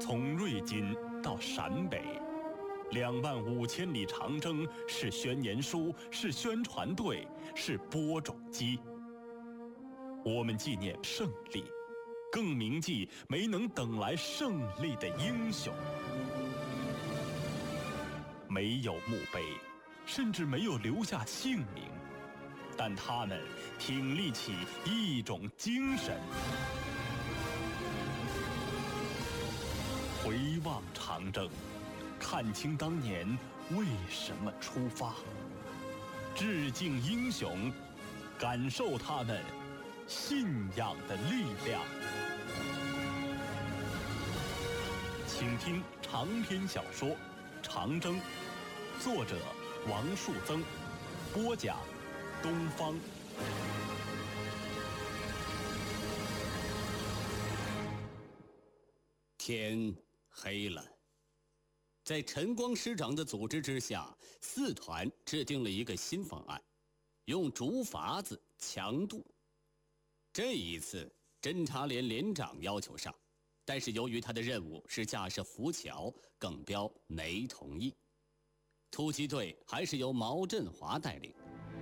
从瑞金到陕北，25000里长征是宣言书，是宣传队，是播种机。我们纪念胜利，更铭记没能等来胜利的英雄。没有墓碑，甚至没有留下姓名，但他们挺立起一种精神。回望长征，看清当年为什么出发，致敬英雄，感受他们信仰的力量。请听长篇小说《长征》，作者王树增，播讲东方。 天黑了，在陈光师长的组织之下，4团制定了一个新方案，用竹筏子强渡。这一次，侦察连连长要求上，但是由于他的任务是架设浮桥，耿彪没同意。突击队还是由毛振华带领。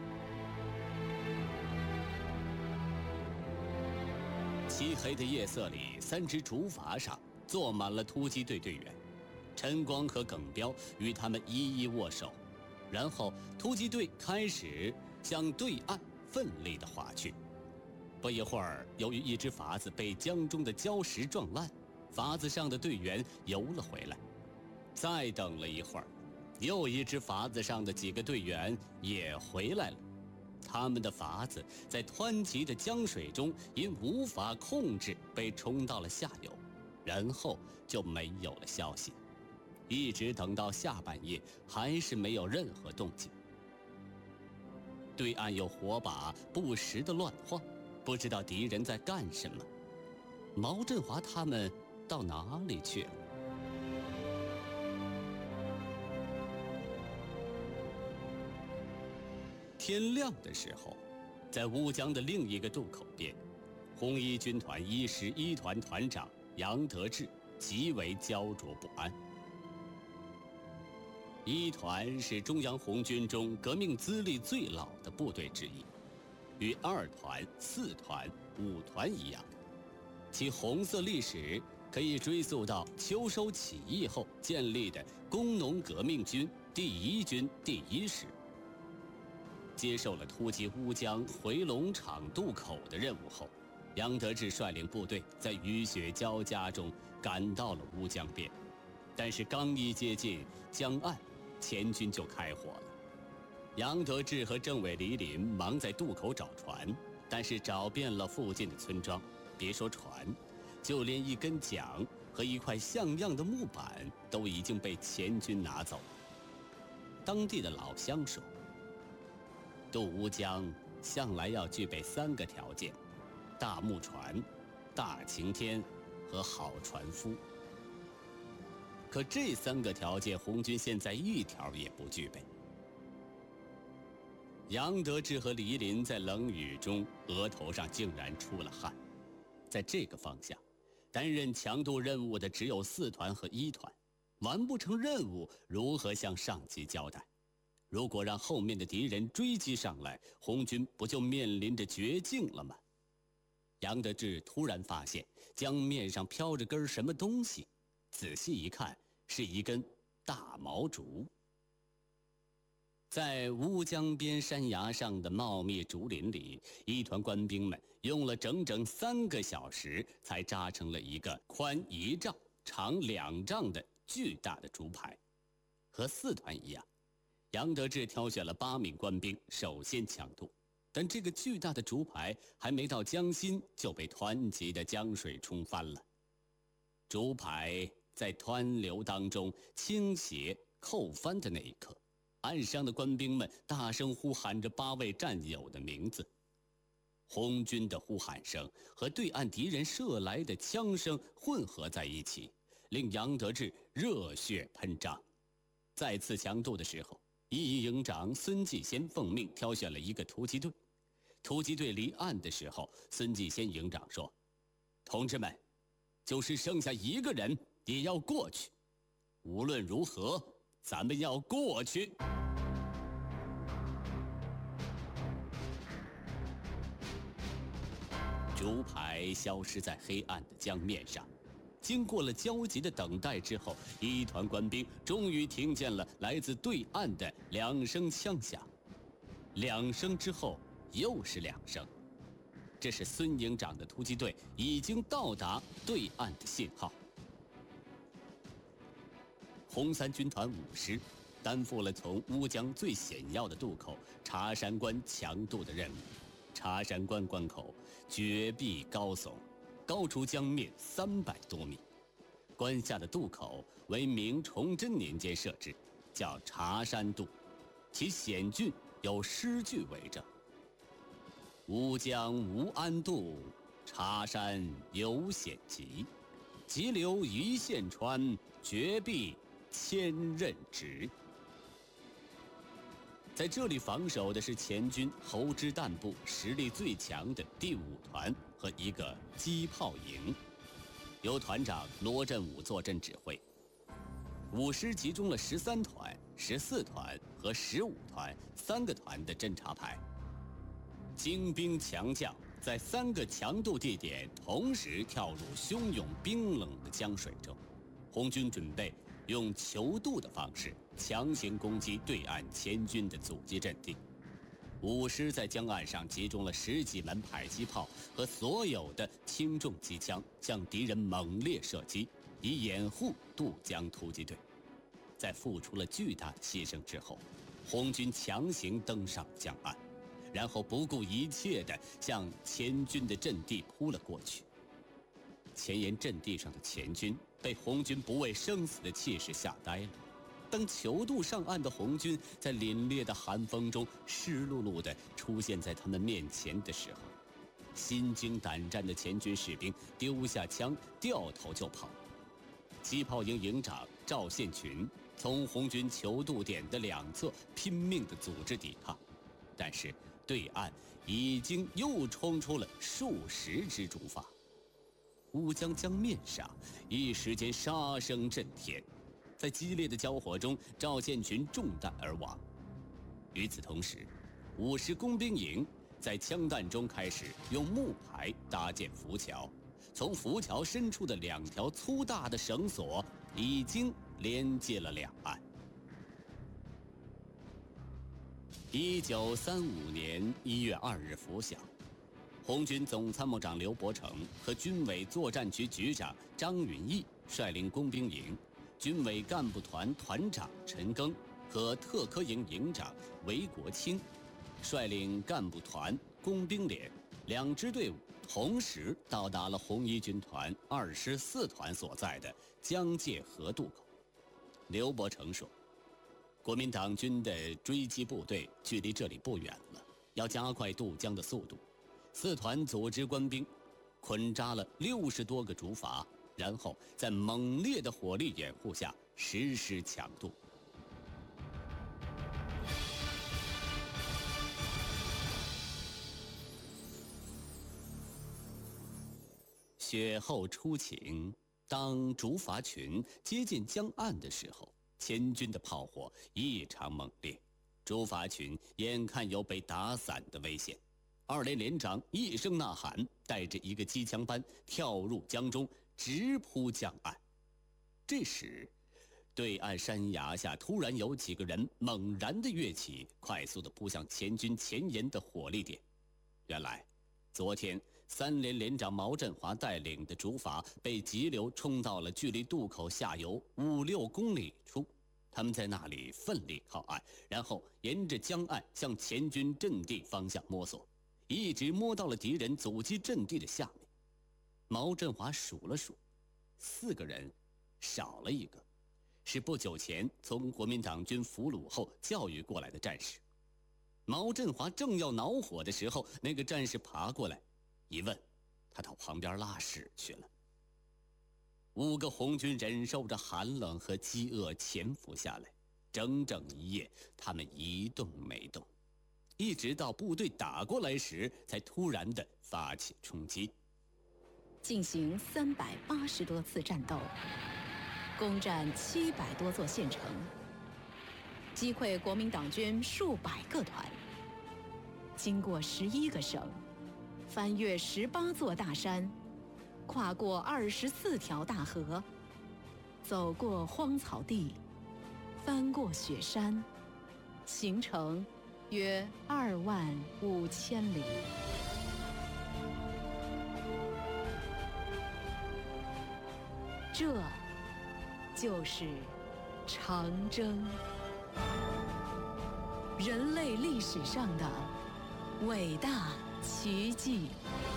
漆黑的夜色里，3只竹筏上坐满了突击队队员。陈光和耿彪与他们一一握手，然后突击队开始向对岸奋力地划去。不一会儿，由于一只筏子被江中的礁石撞烂，筏子上的队员游了回来。再等了一会儿，又一只筏子上的几个队员也回来了。他们的筏子在湍急的江水中因无法控制被冲到了下游，然后就没有了消息。一直等到下半夜，还是没有任何动静。对岸有火把不时地乱晃，不知道敌人在干什么。毛振华他们到哪里去了？天亮的时候，在乌江的另一个渡口边，红一军团1师1团团长杨得志极为焦灼不安。1团是中央红军中革命资历最老的部队之一，与2团、4团、5团一样，其红色历史可以追溯到秋收起义后建立的工农革命军第1军第1师。接受了突击乌江回龙场渡口的任务后，杨得志率领部队在雨雪交加中赶到了乌江边，但是刚一接近江岸，前军就开火了。杨得志和政委李林忙在渡口找船，但是找遍了附近的村庄，别说船，就连一根桨和一块像样的木板都已经被前军拿走了。当地的老乡说，渡乌江向来要具备3个条件：大木船、大晴天和好船夫。可这3个条件，红军现在一条也不具备。杨得志和黎林在冷雨中额头上竟然出了汗。在这个方向，担任强渡任务的只有4团和1团，完不成任务，如何向上级交代？如果让后面的敌人追击上来，红军不就面临着绝境了吗？杨得志突然发现江面上飘着根什么东西，仔细一看，是一根大毛竹。在乌江边山崖上的茂密竹林里，1团官兵们用了整整3个小时才扎成了一个宽1丈、长2丈的巨大的竹排。和4团一样，杨得志挑选了8名官兵首先强渡，但这个巨大的竹排还没到江心就被湍急的江水冲翻了。竹排在湍流当中倾斜扣翻的那一刻，岸上的官兵们大声呼喊着8位战友的名字。红军的呼喊声和对岸敌人射来的枪声混合在一起，令杨得志热血喷张。再次强渡的时候，一营长孙继先奉命挑选了一个突击队。突击队离岸的时候，孙继先营长说：“同志们，就是剩下1个人， 也要过去。无论如何，咱们要过去。竹排消失在黑暗的江面上，经过了焦急的等待之后，一团官兵终于听见了来自对岸的2声枪响。2声之后又是2声，这是孙营长的突击队已经到达对岸的信号。红三军团5师担负了从乌江最险要的渡口茶山关强渡的任务。茶山关关口绝壁高耸，高出江面300多米。关下的渡口为明崇祯年间设置，叫茶山渡，其险峻有诗句为证：乌江无安渡，茶山有险急。急流一线穿，绝壁千仞直。在这里防守的是前军侯知旦部实力最强的第5团和一个机炮营，由团长罗振武坐镇指挥。5师集中了13团、14团和15团3个团的侦察排，精兵强将在3个强渡地点同时跳入汹涌冰冷的江水中。红军准备用囚渡的方式强行攻击对岸前军的阻击阵地。5师在江岸上集中了10几门迫击炮和所有的轻重机枪，向敌人猛烈射击，以掩护渡江突击队。在付出了巨大的牺牲之后，红军强行登上江岸，然后不顾一切地向前军的阵地扑了过去。前沿阵地上的前军被红军不畏生死的气势吓呆了。当囚渡上岸的红军在凛冽的寒风中湿漉漉地出现在他们面前的时候，心惊胆战的前军士兵丢下枪，掉头就跑。机炮营营长赵宪群从红军囚渡点的2侧拼命地组织抵抗，但是对岸已经又冲出了数十支竹筏。乌江江面上一时间杀声震天，在激烈的交火中，赵宪群中弹而亡。与此同时，5师工兵营在枪弹中开始用木排搭建浮桥，从浮桥深处的2条粗大的绳索已经连接了两岸。1935年1月2日拂晓，红军总参谋长刘伯承和军委作战局局长张允义率领工兵营，军委干部团团长陈赓和特科营营长韦国清率领干部团、工兵连2支队伍，同时到达了红一军团24团所在的江界河渡口。刘伯承说，国民党军的追击部队距离这里不远了，要加快渡江的速度。4团组织官兵捆扎了60多个竹筏，然后在猛烈的火力掩护下实施强渡。雪后初晴，当竹筏群接近江岸的时候，前军的炮火异常猛烈，竹筏群眼看有被打散的危险。2连连长一声呐喊，带着一个机枪班跳入江中，直扑江岸。这时，对岸山崖下突然有几个人猛然地跃起，快速地扑向前军前沿的火力点。原来，昨天3连连长毛振华带领的竹筏被急流冲到了距离渡口下游5-6公里处，他们在那里奋力靠岸，然后沿着江岸向前军阵地方向摸索，一直摸到了敌人阻击阵地的下面。毛振华数了数，4个人少了一个，是不久前从国民党军俘虏后教育过来的战士。毛振华正要恼火的时候，那个战士爬过来一问，他到旁边拉屎去了。5个红军忍受着寒冷和饥饿潜伏下来，整整一夜，他们一动没动，一直到部队打过来时，才突然地发起冲击。 进行380多次战斗， 攻占700多座县城，击溃国民党军数百个团，经过11个省，翻越18座大山，跨过24条大河，走过荒草地，翻过雪山，行程约25000里。这就是长征，人类历史上的伟大奇迹。